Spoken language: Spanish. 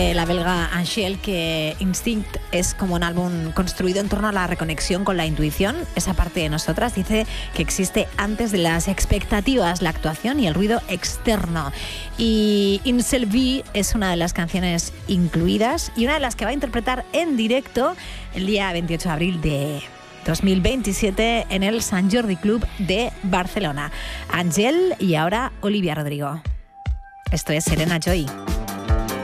La belga Angèle, que Instinct es como un álbum construido en torno a la reconexión con la intuición. Esa parte de nosotras dice que existe antes de las expectativas, la actuación y el ruido externo. Y In Selvi es una de las canciones incluidas y una de las que va a interpretar en directo el día 28 de abril de 2027 en el Sant Jordi Club de Barcelona. Angèle y ahora Olivia Rodrigo. Esto es Serena Joy.